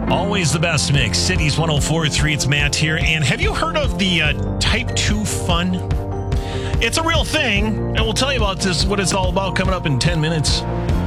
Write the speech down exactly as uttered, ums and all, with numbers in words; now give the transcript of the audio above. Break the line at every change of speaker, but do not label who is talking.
Always the best mix. Cities one oh four point three. It's Matt here. And have you heard of the uh, Type two Fun? It's a real thing, and we'll tell you about this, what it's all about coming up in ten minutes.